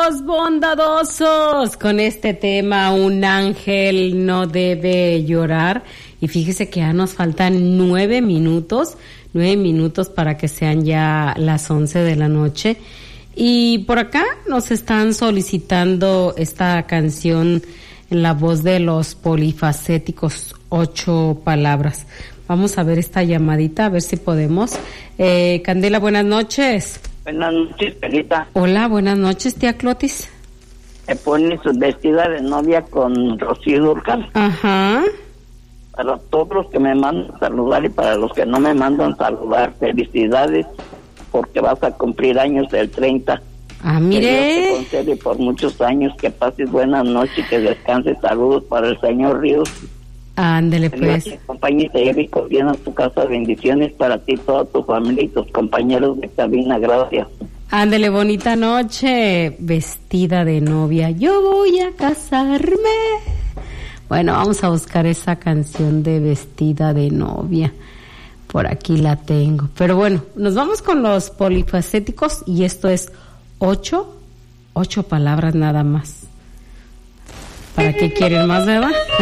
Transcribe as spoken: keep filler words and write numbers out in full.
Los bondadosos con este tema, un ángel no debe llorar. Y fíjese que ya nos faltan nueve minutos, nueve minutos para que sean ya las once de la noche. Y por acá nos están solicitando esta canción en la voz de los Polifacéticos, Ocho Palabras. Vamos a ver esta llamadita, a ver si podemos. Eh, Candela, buenas noches. Buenas noches, Perita. Hola, buenas noches, tía Clotis. Me pone su vestida de novia con Rocío Dúrcal. Ajá. Para todos los que me mandan saludar y para los que no me mandan saludar, felicidades, porque vas a cumplir años el treinta. Ah, mire. Que Dios te concede por muchos años, que pases buenas noches, que descanses. Saludos para el señor Ríos. Ándele, pues. Que acompañe y te lleve bien a tu casa. Bendiciones para ti, toda tu familia y tus compañeros de cabina. Gracias. Ándele, bonita noche. Vestida de novia, yo voy a casarme. Bueno, vamos a buscar esa canción de Vestida de novia. Por aquí la tengo. Pero bueno, nos vamos con los Polifacéticos y esto es ocho, ocho palabras nada más. ¿Para qué quieren más, verdad?